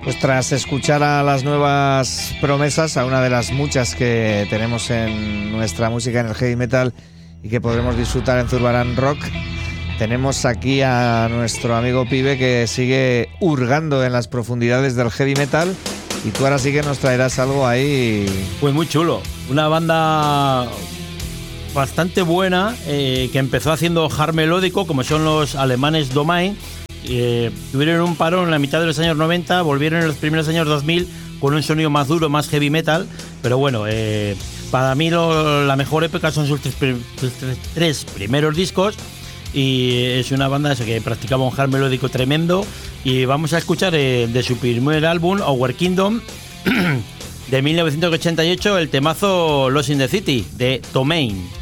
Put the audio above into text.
Pues tras escuchar a las nuevas promesas, a una de las muchas que tenemos en nuestra música en el heavy metal y que podremos disfrutar en Zurbarán Rock, tenemos aquí a nuestro amigo Pibe que sigue hurgando en las profundidades del heavy metal, y tú ahora sí que nos traerás algo ahí. Pues muy chulo, una banda bastante buena que empezó haciendo hard melódico, como son los alemanes Domain. Tuvieron un parón en la mitad de los años 90, volvieron en los primeros años 2000 con un sonido más duro, más heavy metal, pero bueno, para mí la mejor época son sus tres primeros discos, y es una banda que practicaba un hard melódico tremendo. Y vamos a escuchar de su primer álbum, Our Kingdom, de 1988, el temazo Lost in the City, de Domain.